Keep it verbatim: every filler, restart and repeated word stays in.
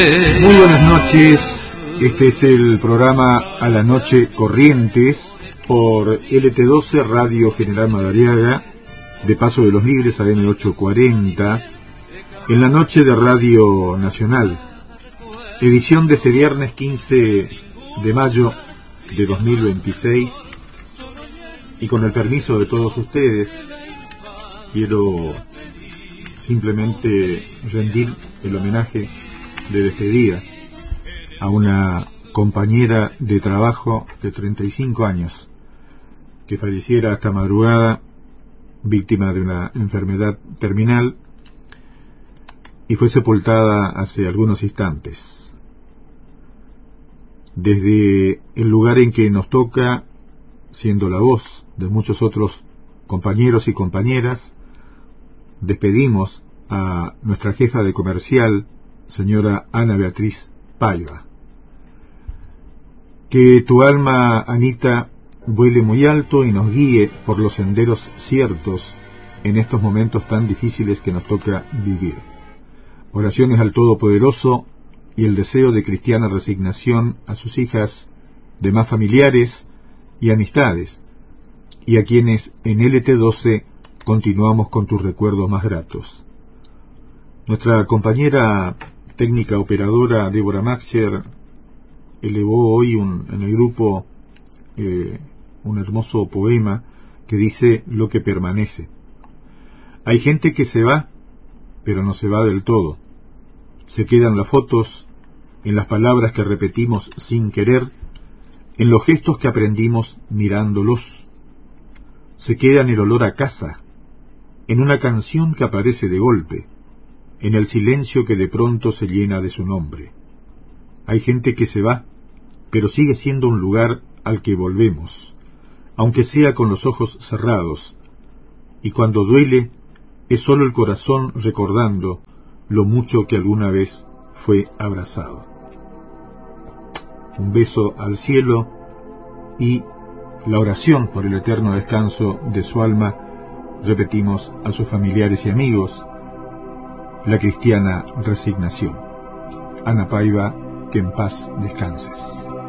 Muy buenas noches, este es el programa A la Noche Corrientes por L T doce Radio General Madariaga, de Paso de los Libres a M ochocientos cuarenta, en la noche de Radio Nacional, edición de este viernes quince de mayo de dos mil veintiséis, y con el permiso de todos ustedes, quiero simplemente rendir el homenaje de despedida a una compañera de trabajo de treinta y cinco años que falleciera esta madrugada víctima de una enfermedad terminal y fue sepultada hace algunos instantes. Desde el lugar en que nos toca, siendo la voz de muchos otros compañeros y compañeras, despedimos a nuestra jefa de comercial, señora Ana Beatriz Paiva. Que tu alma, Anita, vuele muy alto y nos guíe por los senderos ciertos en estos momentos tan difíciles que nos toca vivir. Oraciones al Todopoderoso y el deseo de cristiana resignación a sus hijas, demás familiares y amistades, y a quienes en L T doce continuamos con tus recuerdos más gratos. Nuestra compañera técnica operadora Débora Maxer elevó hoy un, en el grupo eh, un hermoso poema que dice lo que permanece. Hay gente que se va, pero no se va del todo. Se quedan las fotos, en las palabras que repetimos sin querer, en los gestos que aprendimos mirándolos. Se queda en el olor a casa, en una canción que aparece de golpe, en el silencio que de pronto se llena de su nombre. Hay gente que se va, pero sigue siendo un lugar al que volvemos, aunque sea con los ojos cerrados, y cuando duele, es solo el corazón recordando lo mucho que alguna vez fue abrazado. Un beso al cielo y la oración por el eterno descanso de su alma, repetimos a sus familiares y amigos, la cristiana resignación. Ana Paiva, que en paz descanses.